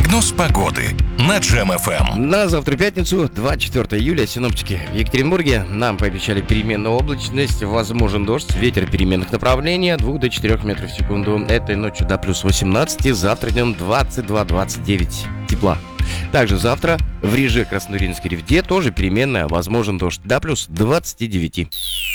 Прогноз погоды на Джем FM. На завтра пятницу, 24 июля, синоптики в Екатеринбурге нам пообещали переменную облачность, возможен дождь, ветер переменных направлений от 2 до 4 метров в секунду. Этой ночью до плюс 18, завтра днем 22-29 тепла. Также завтра в Реже, Краснотурьинской Ревде тоже переменная, возможен дождь до плюс 29.